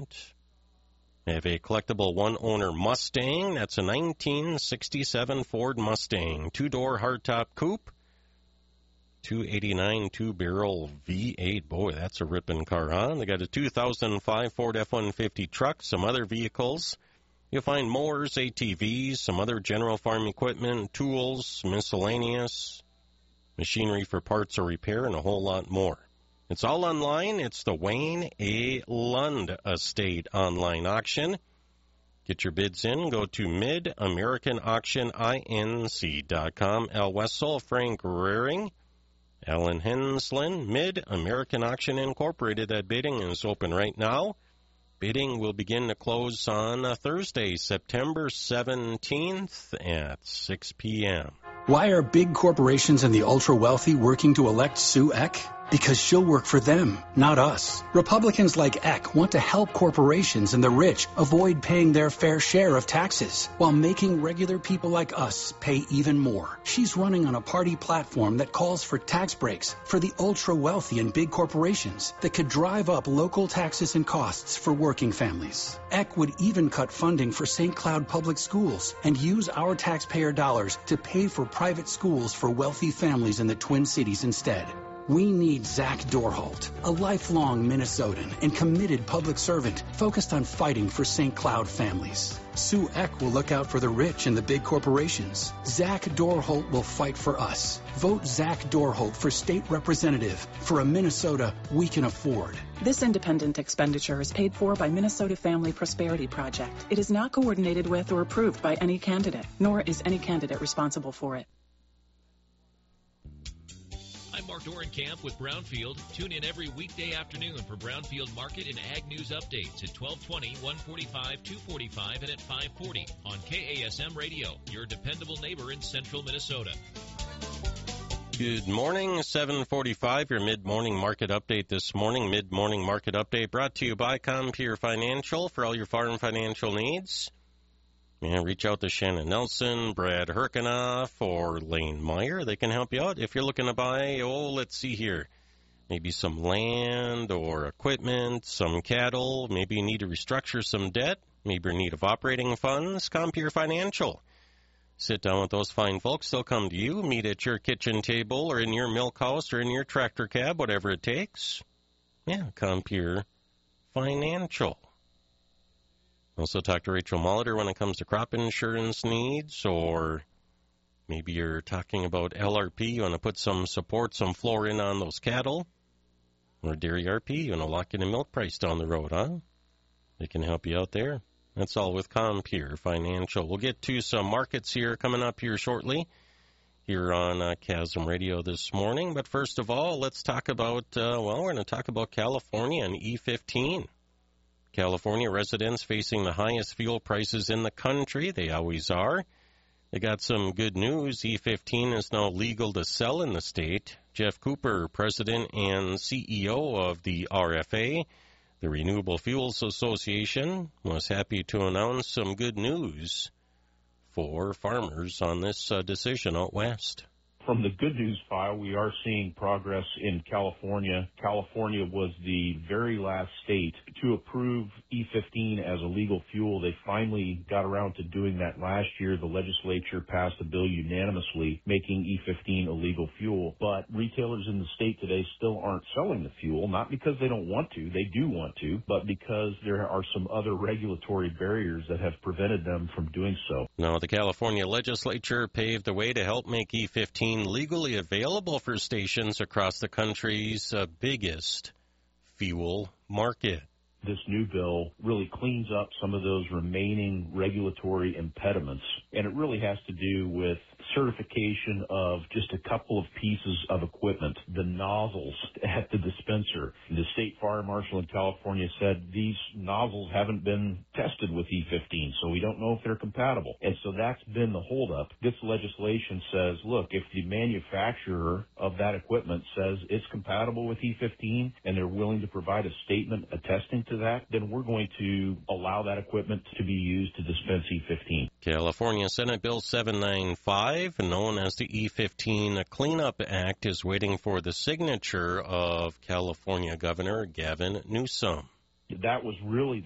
equipment. They have a collectible one-owner Mustang. That's a 1967 Ford Mustang. Two-door hardtop coupe. 289 two-barrel V8. Boy, that's a ripping car, huh? They got a 2005 Ford F-150 truck, some other vehicles. You'll find mowers, ATVs, some other general farm equipment, tools, miscellaneous, machinery for parts or repair, and a whole lot more. It's all online. It's the Wayne A. Lund Estate online auction. Get your bids in. Go to MidAmericanAuctionInc.com. Al Wessel, Frank Raring, Alan Henslin, Mid-American Auction Incorporated. That bidding is open right now. Bidding will begin to close on Thursday, September 17th at 6 p.m. Why are big corporations and the ultra-wealthy working to elect Sue Eck? Because she'll work for them, not us. Republicans like Eck want to help corporations and the rich avoid paying their fair share of taxes, while making regular people like us pay even more. She's running on a party platform that calls for tax breaks for the ultra-wealthy and big corporations that could drive up local taxes and costs for working families. Eck would even cut funding for St. Cloud Public Schools and use our taxpayer dollars to pay for private schools for wealthy families in the Twin Cities instead. We need Zach Dorholt, a lifelong Minnesotan and committed public servant focused on fighting for St. Cloud families. Sue Eck will look out for the rich and the big corporations. Zach Dorholt will fight for us. Vote Zach Dorholt for state representative for a Minnesota we can afford. This independent expenditure is paid for by Minnesota Family Prosperity Project. It is not coordinated with or approved by any candidate, nor is any candidate responsible for it. I'm Mark Dorenkamp with Brownfield. Tune in every weekday afternoon for Brownfield Market and Ag News updates at 1220, 145, 245, and at 540 on KASM Radio, your dependable neighbor in central Minnesota. Good morning, 745, your mid-morning market update this morning. Mid-morning market update brought to you by Compeer Financial for all your farm financial needs. And reach out to Shannon Nelson, Brad Herkenoff, or Lane Meyer. They can help you out if you're looking to buy, let's see here, maybe some land or equipment, some cattle. Maybe you need to restructure some debt. Maybe you're in need of operating funds. Compeer Financial. Sit down with those fine folks. They'll come to you, meet at your kitchen table or in your milk house or in your tractor cab, whatever it takes. Yeah, Compeer Financial. Also talk to Rachel Molitor when it comes to crop insurance needs, or maybe you're talking about LRP. You want to put some support, some floor in on those cattle, or dairy RP. You want to lock in a milk price down the road, huh? They can help you out there. That's all with Compeer Financial. We'll get to some markets here coming up here shortly here on Chasm Radio this morning. But first of all, let's talk about, we're going to talk about California and E15. California residents facing the highest fuel prices in the country. They always are. They got some good news. E15 is now legal to sell in the state. Jeff Cooper, president and CEO of the RFA, the Renewable Fuels Association, was happy to announce some good news for farmers on this decision out west. From the good news file, we are seeing progress in California. California was the very last state to approve E15 as a legal fuel. They finally got around to doing that last year. The legislature passed a bill unanimously making E15 a legal fuel. But retailers in the state today still aren't selling the fuel, not because they don't want to, they do want to, but because there are some other regulatory barriers that have prevented them from doing so. Now, the California legislature paved the way to help make E15 legally available for stations across the country's biggest fuel market. This new bill really cleans up some of those remaining regulatory impediments, and it really has to do with certification of just a couple of pieces of equipment, the nozzles at the dispenser. The state fire marshal in California said these nozzles haven't been tested with E15, so we don't know if they're compatible. And so that's been the holdup. This legislation says, look, if the manufacturer of that equipment says it's compatible with E15 and they're willing to provide a statement attesting to that, then we're going to allow that equipment to be used to dispense E15. California Senate Bill 795, known as the E15 Cleanup Act, is waiting for the signature of California Governor Gavin Newsom. That was really